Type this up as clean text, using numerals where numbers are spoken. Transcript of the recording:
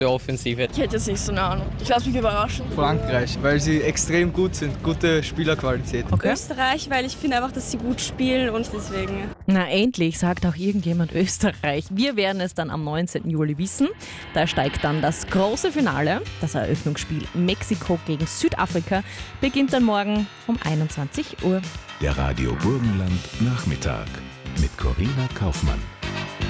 Die Offensive. Ich hätte jetzt nicht so eine Ahnung. Ich lasse mich überraschen. Frankreich, weil sie extrem gut sind, gute Spielerqualität. Okay. Österreich, weil ich finde einfach, dass sie gut spielen und deswegen. Na endlich, sagt auch irgendjemand Österreich. Wir werden es dann am 19. Juli wissen. Da steigt dann das große Finale. Das Eröffnungsspiel Mexiko gegen Südafrika beginnt dann morgen um 21 Uhr. Der Radio Burgenland Nachmittag mit Corinna Kaufmann.